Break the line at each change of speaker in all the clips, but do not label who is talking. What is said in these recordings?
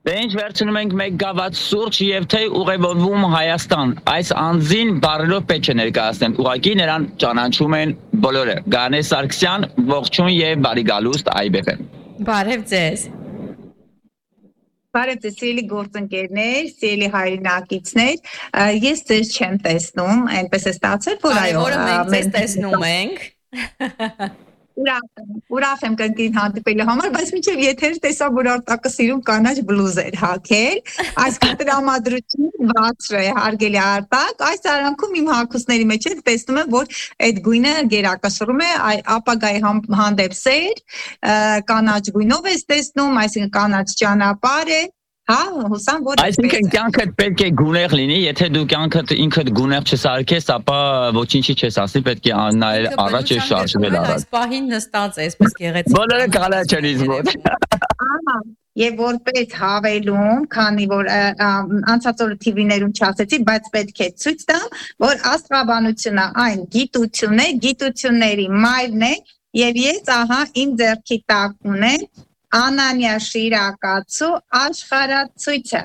Դե ինչ վերցնում ենք մեկ գավաթ սուրճ եւ թե ուղևորվում Հայաստան այս անձին բարելով պետք է ներկայացնել ուղղակի նրան ճանաչում են բոլորը Գանե Սարգսյան ողջույն եւ բարի գալուստ IBF
Բարև ձեզ
Բարև ձեզ սիրելի գործընկերներ, սիրելի հայրենակիցներ, ես ձեզ չեմ տեսնում, այնպես է ստացել, որ այո,
մենք ձեզ տեսնում ենք
Ուրախ եմ կրկին հանդիպելու համար, բայց մինչև եթեր տեսա, որ Արտակը սիրում կանաչ բլուզ էր հագել, այսքան տրամադրություն բարձր է, հարգելի Արտակ, այս արանքում իմ հագուստների մեջ էլ տեսնում եմ, որ այդ գույնը գերակշռում է, ապագայի հանդեպ սեր, կանաչ գույնով ես տեսնում, այսինքն կանաչ ճանապարհ է Հա, հուսամ որ
Այսինքն կյանքդ պետք է գունեղ լինի, եթե դու կյանքդ ինքդ գունեղ չսարքես, ապա ոչինչի չես ասի, պետք է նայել առաջ եւ շարժվել առաջ։
Այս պահին նստած է, այսպես գեղեցիկ։
Բոլորը կանաչ են իզմոտ։
Ահա, եւ որպես հավելում, քանի որ անցած օրը TV-ներում չասեցի, բայց պետք է ցույց տամ, որ աստղաբանությունը այն գիտություն է, գիտությունների մայրն է, եւ ես ահա իմ ձեռքի տակ ունեմ Անանյա Շիրակացու աշխարհացույցը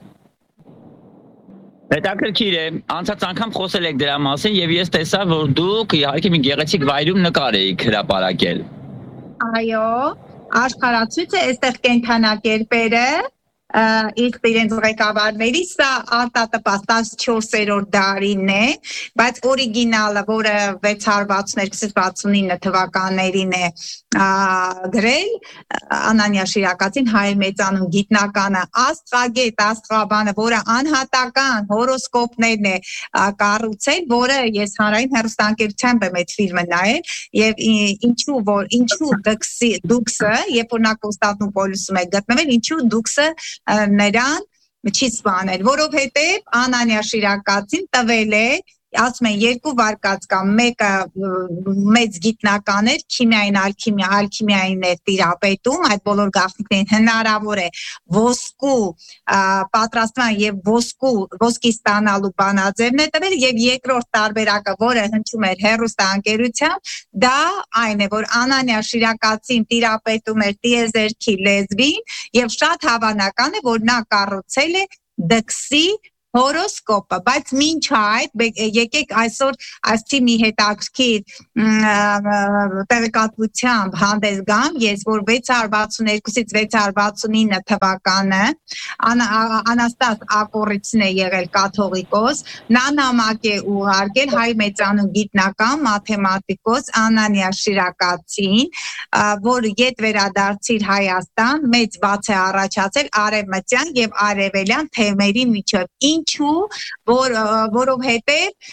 Հետաքրքիր է, անցած անգամ խոսել եք դրա մասին եւ ես տեսա, որ դուք իհարկե մի գեղեցիկ վայրում նկար եք հրապարակել։
Այո, աշխարհացույցը այստեղ կենթանակերպերը իսկ իրենց ղեկավարների սա արտատպած 14-րդ դարին է, բայց օրիգինալը, որը 662-69 թվականներին է գրել Անանյա Շիրակացին հայ մեծանուն գիտնականը աստղագետ, աստղաբանը, որը անհատական հորոսկոպներն է կառուցել, որը ես հանրային հեռուստաընկերությամբ եմ այդ ֆիլմը նայել եւ ինչու դուքսը, երբ որ նա Կոստանդնուպոլիսում է գտնվել, ինչու դուքսը նրան չի սպանել, որովհետև Անանյա Շիրակացին տվել է ասում են երկու վարկած կամ մեկը մեծ գիտնական էր քիմիային ալքիմիային էր տիրապետում այդ բոլոր գաղտնիքներին հնարավոր է ոսկու պատրաստման եւ ոսկի ստանալու բանաձևն է տվել եւ երկրորդ տարբերակը որը հնչում էր հեռուստաընկերությամբ դա այն է որ Անանյա Շիրակացին տիրապետում էր տիեզերքի լեզվին եւ շատ հավանական է որ նա կառուցել է դքսի հորոսկոպը, բայց մինչ այդ եկեք այսօր այսի մի հետաքրքիր տեղեկատվությամբ հանդես գամ, ես որ 662-ից 669 թվականը Անաստաս Ակորիցն է եղել կաթողիկոս, նա նամակ է ուղարկել հայ մեծանուն գիտնական մաթեմատիկոս Անանյա Շիրակացին, որ ետ վերադարձիր Հայաստան, մեծ բաց է առաջացել արևմտյան եւ արևելյան թեմերի միջև Ինչու, որովհետև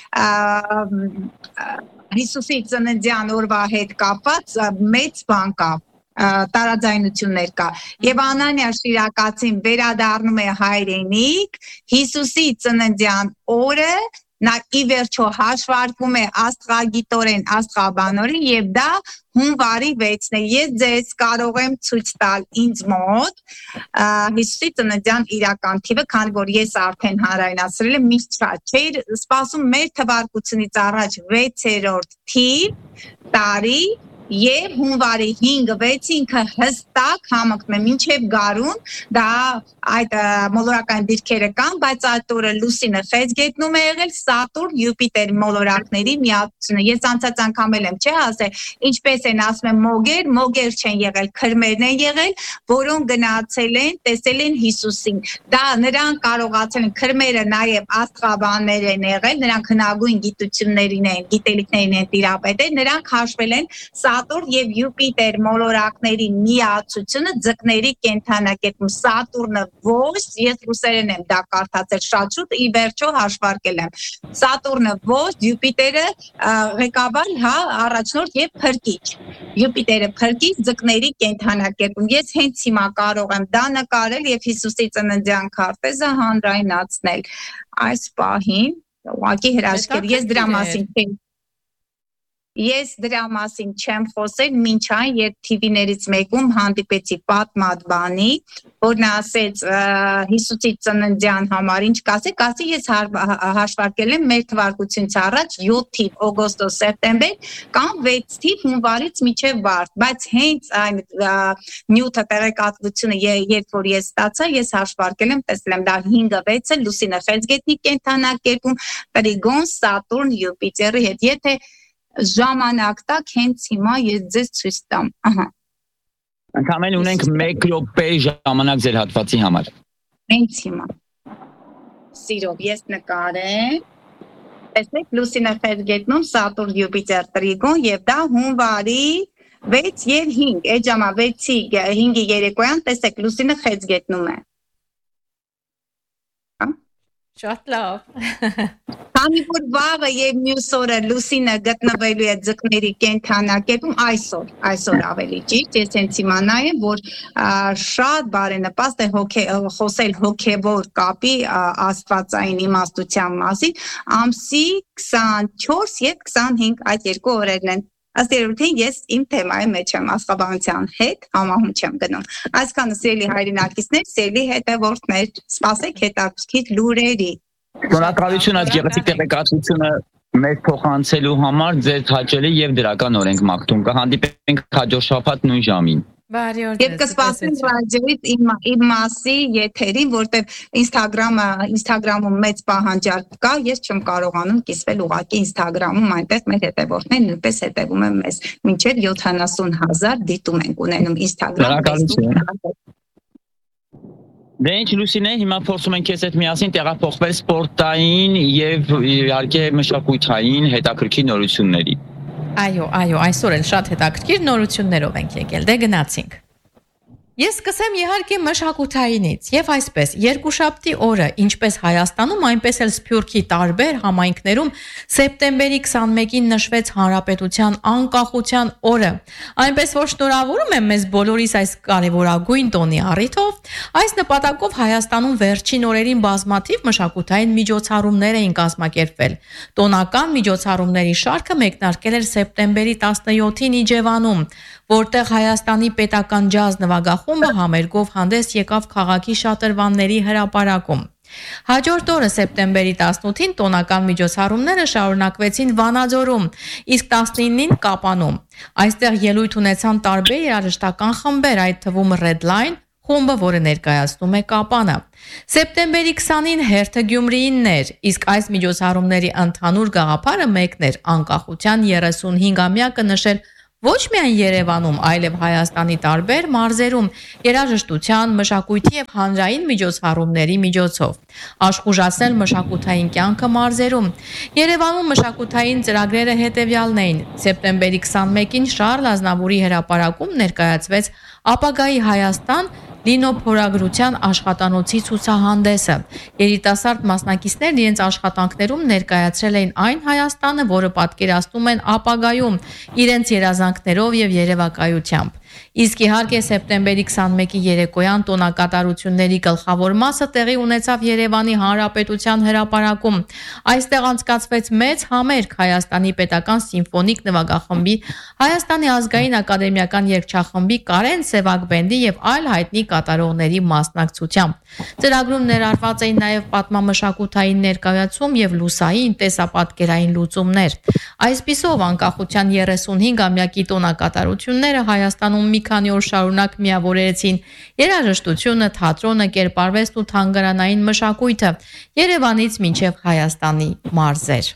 Հիսուսի ծննդյան օրվա հետ կապված մեծ բան կա, տարաձայնություններ կա եւ Անանյա Շիրակացին վերադառնում է հայրենիք Հիսուսի ծննդյան օրը նա ի վերջո հաշվարկում է աստղագիտորեն աստղաբանորեն եւ դա հունվարի 6-ն է ես ձեզ կարող եմ ցույց տալ ինձ մոտ Հիսուսի ծննդյան իրական թիվը քանի որ ես արդեն հանրայնացրել եմ միշտ շատ չէր սպասում մեր թվարկությունից առաջ 6-րդ թիվ տարի Եվ հունվարի 5-6 ինքը հստակ համընկնում է մինչև գարուն, դա այդ մոլորակային դիրքերը կան, բայց այդ օրը լուսինը խեցգետնում է եղել Սատուրն, Յուպիտեր մոլորակների միացությունը։ Ես անցած անգամ եմ չէ ասել, ինչպես են ասում են մոգեր չեն եղել, քրմերն են եղել, որոնք գնացել են, տեսել են Հիսուսին։ Դա նրանք կարողացել են քրմերը նաև աստղաբաններ են եղել, նրանք հնագույն գիտություններին են, գիտելիքներին են տիրապետել, նրանք հաշվել են Սատուրն եւ Յուպիտեր մոլորակների միացությունը ձկների կենթանակերպում Սատուրնը ոչ ես ռուսերեն եմ դա կարդացել շատ շուտ ի վերջո հաշվարկել եմ Սատուրնը ոչ Յուպիտերը ղեկավար հա առաջնորդ եւ փրկիչ Յուպիտերը փրկիչ ձկների կենթանակերպում ես հենց հիմա կարող եմ դա նկարել եւ Հիսուսի ծննդյան քարտեզը հանրայնացնել այս պահին ուղղակի հրաշքեր ես դրա մասին Ես դրա մասին չեմ խոսել մինչ այն երբ TV-ներից մեկում հանդիպեցի պատմաբանի, որն ասեց Հիսուսի ծննդյան համար ինչ կասի ես հաշվարկել եմ մեր թվարկությունից առաջ 7 թիվ օգոստոս սեպտեմբեր կամ 6 թիվ հունվարից մինչև մարտ, բայց հենց այն նյութը տեղեկատվությունը երբ որ ես ստացա, ես հաշվարկել եմ, տեսել եմ դա 5-6-ը Լուսինե Խեցգետնի կենտրոնակերպում, Տրիգոն, Սատուրն, Յուպիտերի հետ, եթե ժամանակ տակ հենց հիմա ես ձեզ ցույց տամ, ահա։
Ընդամենը ունենք 1 րոպե ժամանակ ձեր հատվածի համար։
Հենց հիմա։ Սիրով ես նկարեմ։ Տեսեք Լուսինե Խեցգետնում Սատուրն, Յուպիտեր, Տրիգոն եւ դա հունվարի 6 եւ 5, այդ ժամա 6-ի 5-ի երեկոյան տեսեք Լուսինե Խեցգետնում է։
Շատ լավ։
Քանի որ վաղը եւ մյուս օրը Լուսինը գտնվելու է ձկների կենտրոնակերպում այսօր ավելի ճիշտ, ես հենց իմանա եմ, որ շատ բարենպաստ է խոսել հոգեվոր կապի աստվածային իմաստության մասին, ամսի 24 եւ 25 այդ երկու օրերն են։ Ըստ երևույթին ես իմ թեմայի մեջ եմ աստղաբանության հետ համահունչ եմ գնում։ Այսքանը սիրելի հայրենակիցներ, սիրելի հետևորդներ, սպասեք հետաքրքիր լուրերի։
Շնորհակալություն այդ գեղեցիկ տեղեկատվությունը մեզ փոխանցելու համար, ձեր հաճելի եւ դրական օրենք մաղթում։ Կհանդիպենք հաջորդ շաբաթ նույն ժամին։
Բարի օր։
Եվ կսպասեմ ռադիոից իմ մասի եթերին, որտեղ Instagram-ում մեծ պահանջարկ կա, ես չեմ կարողանում կիսվել ուղղակի Instagram-ում, այնտեղ մեր հետևորդներն նույնպես հետևում են մեզ, մինչև 70,000 դիտում ենք ունենում Instagram-ում։
Դե ինչ Լուսինե, հիմա փորձում ենք քեզ հետ միասին տեղափոխվել սպորտային եւ իհարկե մշակութային հետաքրքիր նորությունների։
Այո, այսօր էլ շատ հետաքրքիր նորություններով ենք եկել, դե գնացինք։ Ես սկսեմ իհարկե մշակութայինից եւ այսպես երկուշաբթի օրը ինչպես Հայաստանում, այնպես էլ Սփյուռքի տարբեր համայնքներում սեպտեմբերի 21-ին նշվեց Հանրապետության անկախության օրը։ Այնպես որ շնորհավորում եմ մեզ բոլորիս այս կարևորագույն տոնի առիթով, այս նպատակով Հայաստանում վերջին օրերին բազմաթիվ մշակութային միջոցառումներ էին կազմակերպվել։ Տոնական միջոցառումների շարքը մեկնարկել էր սեպտեմբերի 17-ին Իջևանում, որտեղ Հայաստանի պետական ջազ նվագախումբը համերգով հանդես եկավ քաղաքի շատրվանների հրապարակում։ Հաջորդ օրը սեպտեմբերի 18-ին տոնական միջոցառումները շարունակվեցին Վանաձորում, իսկ 19-ին Կապանում։ Այստեղ ելույթ ունեցան տարբեր երաժշտական խմբեր, այդ թվում Red Line խումբը, որը ներկայացնում է Կապանը։ Սեպտեմբերի 20-ին հերթը Գյումրիինն էր, իսկ այս միջոցառումների ընդհանուր գաղափարը մեկն էր՝ անկախության 35-ամյակը նշել ոչ միայն Երևանում, այլև Հայաստանի տարբեր մարզերում երաժշտության, մշակույթի եւ հանրային միջոցառումների միջոցով։ Աշխուժացնել մշակութային կյանքը մարզերում։ Երևանում մշակութային ծրագրերը հետևյալն էին։ Սեպտեմբերի 21-ին Շարլ Ազնավուրի հրապարակում ներկայացվեց ապագայի Հայաստան լինոփորագրության աշխատանոցի ցուցահանդեսը։ Երիտասարդ մասնակիցներն իրենց աշխատանքներում ներկայացրել էին այն Հայաստանը, որը պատկերացնում են ապագայում իրենց երազանքներով եւ երևակայությամբ։ Իսկ իհարկե սեպտեմբերի 21-ի երեկոյան տոնակատարությունների գլխավոր մասը տեղի ունեցավ Երևանի Հանրապետության հրապարակում։ Այստեղ անցկացվեց մեծ համերգ Հայաստանի պետական սիմֆոնիկ նվագախմբի, Հայաստանի ազգային ակադեմիական երգչախմբի, Կարեն Սևակ բենդի եւ այլ հայտնի կատարողների մասնակցությամբ։ Ծրագրում ներառված էին նաեւ պատմամշակութային ներկայացում եւ լուսային տեսապատկերային լուծումներ։ Այսպիսով անկախության 35-ամյակի տոնակատարությունները Հայաստանում մի քանի օր շարունակ միավորեցին երաժշտությունը, թատրոնը, կերպարվեստն ու թանգարանային մշակույթը Երևանից մինչև Հայաստանի մարզեր։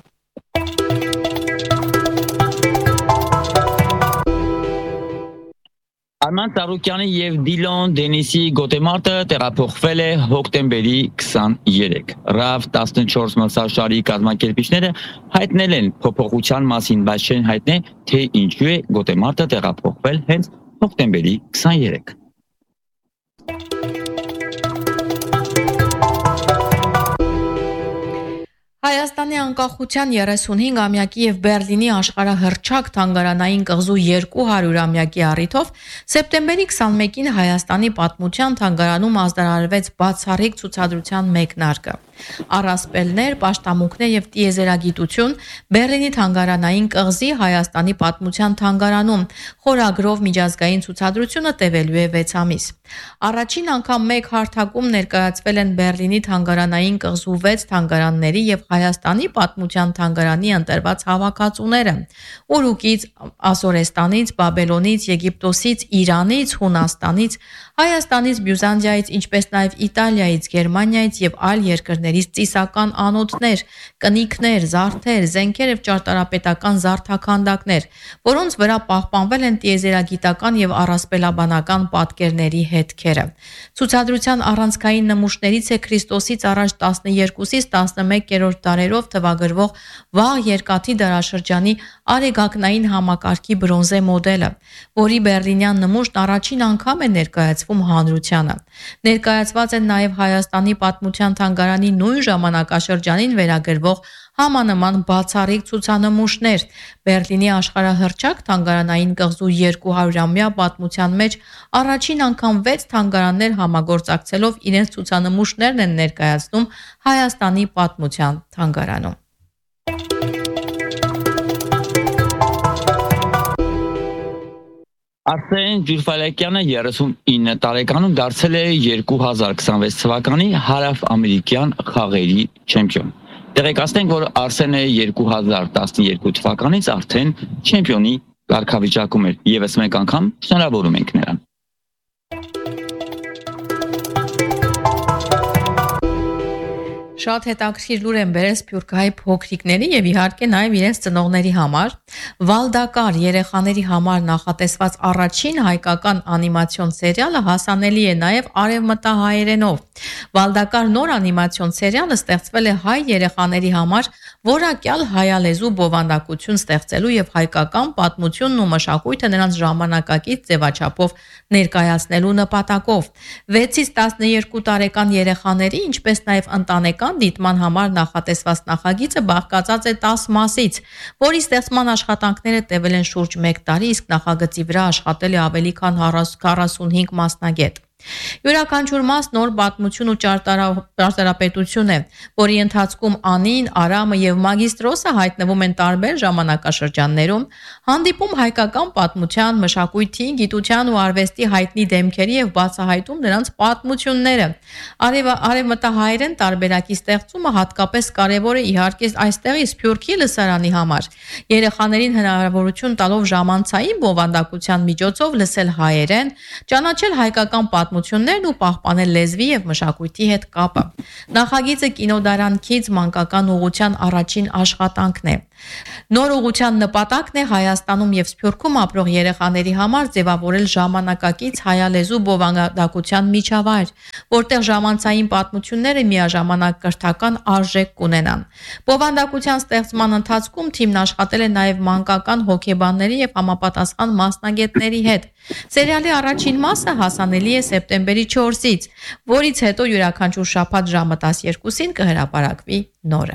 Արման Տարուկյանի եւ Դիլոն Դենիսի գոտեմարտը տեղափոխվել է հոկտեմբերի 23։ Ռավ 14 մրցաշարի կազմակերպիչները հայտնել են փոփոխության մասին, բայց չեն հայտնել, թե ինչու է գոտեմարտը տեղափոխվել հենց հոկտեմբերի 23։
Հայաստանի անկախության 35-ամյակի եւ Բերլինի աշխարհահռչակ թանգարանային կղզու 200-ամյակի առիթով սեպտեմբերի 21-ին Հայաստանի պատմության թանգարանում ազդարարվեց բացառիկ ցուցադրության մեկնարկը։ Առասպելներ, պաշտամունքներ եւ տիեզերագիտություն Բեռլինի թանգարանային կղզի Հայաստանի պատմության թանգարանում խորագրով միջազգային ցուցադրությունը տևելու է 6 ամիս։ Առաջին անգամ մեկ հարթակում ներկայացվել են Բեռլինի թանգարանային կղզու 6 թանգարանների եւ Հայաստանի պատմության թանգարանի ընտրված հավաքածուները՝ Ուրուկից, Ասորեստանից, Բաբելոնից, Եգիպտոսից, Իրանից, Հունաստանից, Հայաստանից, Բյուզանդիայից, ինչպես նաև Իտալիայից, Գերմանիայից եւ այլ երկրներից ծիսական անոթներ, կնիքներ, զարդեր, զենքեր եւ ճարտարապետական զարդաքանդակներ, որոնց վրա պահպանվել են տիեզերագիտական եւ առասպելաբանական պատկերների հետքերը։ Ցուցադրության առանցքային նմուշներից է Քրիստոսից առաջ 12-ից 11-րդ դարերով թվագրվող վաղ երկաթի դարաշրջանի արեգակնային համակարգի բրոնզե մոդելը, որի բեռլինյան նմուշն առաջին անգամ է ներկայացվում հանրությանը։ Ներկայացված են նաև Հայաստանի պատմության թանգարանի նույն ժամանակաշրջանին վերագրվող համանման բացառիկ ցուցանմուշներ։ Բեռլինի աշխարհահռչակ թանգարանային կղզու 200-ամյա պատմության մեջ առաջին անգամ 6 թանգարաններ համագործակցելով իրենց ցուցանմուշներն են ներկայացնում Հայաստանի պատմության թանգարանում։
Արսեն Ջուրֆալակյանը 39 տարեկանում դարձել է 2026 թվականի հարավ-ամերիկյան խաղերի չեմպիոն։ Տեղեկացնենք, որ Արսենը 2012 թվականից արդեն չեմպիոնի կարգավիճակում էր։ Եվս մեկ անգամ շնորհավորում ենք նրան։
Շատ հետաքրքիր լուր են բերել Սփյուռքահայ փոքրիկների եւ իհարկե նաեւ իրենց ծնողների համար։ Վալդակար երեխաների համար նախատեսված առաջին հայկական անիմացիոն սերիալը հասանելի է նաեւ արևմտահայերենով։ Վալդակար նոր անիմացիոն սերիալը ստեղծվել է հայ երեխաների համար որակյալ հայալեզու բովանդակություն ստեղծելու եւ հայկական պատմությունն ու մշակույթը նրանց ժամանակակից ձևաչափով ներկայացնելու նպատակով։ 6-ից 12 տարեկան երեխաների, ինչպես նաեւ ընտանեկան դիտման համար նախատեսված նախագիծը բաղկացած է 10 մասից, որի ստեղծման աշխատանքները տևել են շուրջ 1 տարի, իսկ նախագծի վրա աշխատել է ավելի քան 45 մասնագետ։ Յուրաքանչյուր մաս նոր պատմություն ու ճարտարապետություն է, որի ընթացքում Անին, Արամը եւ Մագիստրոսը հայտնվում են տարբեր ժամանակաշրջաններում, հանդիպում հայկական պատմության, մշակույթի, գիտության ու արվեստի հայտնի դեմքերի եւ բացահայտում նրանց պատմությունները։ Արևմտահայերեն տարբերակի ստեղծումը հատկապես կարևոր է իհարկե այստեղի Սփյուռքի լսարանի համար։ Երեխաներին հնարավորություն տալով ժամանցային բովանդակության միջոցով լսել հայերեն, ճանաչել հայկական պատմություններն ու պահպանել լեզվի եւ մշակույթի հետ կապը։ Նախագիծը կինոդարան Kids մանկական ուղղության առաջին աշխատանքն է։ Նոր ուղղության նպատակն է Հայաստանում եւ Սփյուռքում ապրող երեխաների համար ձևավորել ժամանակակից հայալեզու բովանդակության միջավայր, որտեղ ժամանցային պատմությունները միաժամանակ կրթական արժեք կունենան։ Բովանդակության ստեղծման ընթացքում թիմն աշխատել է նաեւ մանկական հոգեբանների եւ համապատասխան մասնագետների հետ։ Սերիալի առաջին մասը հասանելի է սեպտեմբերի 4-ից, որից հետո յուրաքանչյուր շաբաթ ժամը 12-ին կհրապարակվի նորը։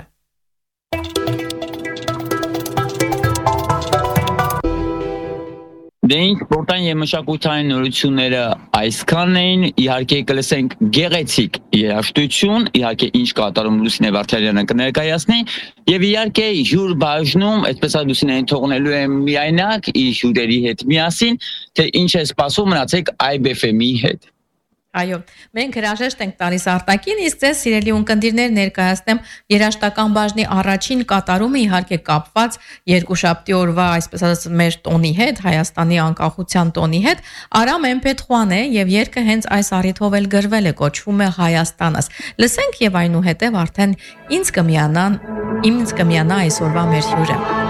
Դե ինչ սպորտային եւ մշակութային նորությունները այսքանն էին, իհարկե կլսենք գեղեցիկ երաժշտություն, իհարկե ինչ կատարում Լուսինե Վարդանյանը կներկայացնի եւ իհարկե հյուր բաժնում, այսպես ասած Լուսինեն թողնելու է միայնակ իր հյուրերի հետ միասին, թե ինչ է սպասում, մնացեք IBFM-ի հետ։
Այո, մենք հրաժեշտ ենք տալիս արտակին, իսկ ձեզ սիրելի ունկնդիրներ ներկայացնեմ երաժշտական բաժնի առաջին կատարումը իհարկե կապված երկուշաբթի օրվա, այսպես ասած, մեր տոնի հետ, Հայաստանի անկախության տոնի հետ, Արամ Էմփեթխուան է եւ երգը հենց այս առիթով էլ գրվել է, կոչվում է Հայաստանս։ Լսենք եւ այնուհետեւ արդեն ինձ կմիանա այսօրվա մեր հյուրը։